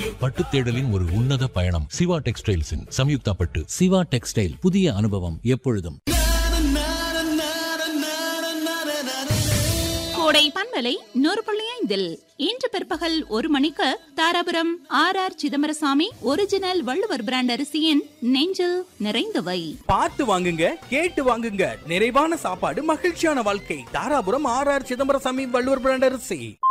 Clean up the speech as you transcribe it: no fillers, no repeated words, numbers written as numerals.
பட்டு தேடலின் ஒரு உன்னத பயணம். சிவா டெக்ஸ்டைல்ஸின் சம்யுக்தா பட்டு. சிவா டெக்ஸ்டைல், புதிய அனுபவம் எப்பொழுதும். கோடை பண்பலை 100.5 இன்று பிற்பகல் 1 மணிக்கு Dharapuram R Chidambarasamy original Valluvar brand அரிசியின் நெஞ்சில் நிறைந்தவை. பார்த்து வாங்குங்க, கேட்டு வாங்குங்க. நிறைவான சாப்பாடு, மகிழ்ச்சியான வாழ்க்கை. தாராபுரம் ஆர் சிதம்பரசாமி வள்ளுவர் பிராண்ட் அரிசி.